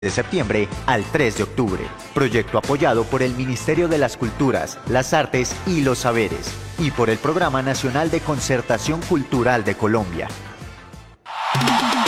de septiembre al 3 de octubre. Proyecto apoyado por el Ministerio de las Culturas, las Artes y los Saberes y por el Programa Nacional de Concertación Cultural de Colombia.